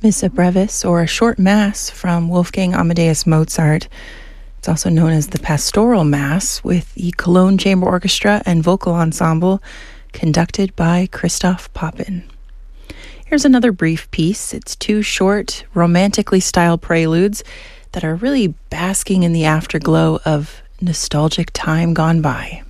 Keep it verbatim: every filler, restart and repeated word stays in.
Missa Brevis, or a short mass from Wolfgang Amadeus Mozart. It's also known as the Pastoral Mass, with the Cologne Chamber Orchestra and Vocal Ensemble, conducted by Christoph Poppen. Here's another brief piece. It's two short, romantically styled preludes that are really basking in the afterglow of nostalgic time gone by.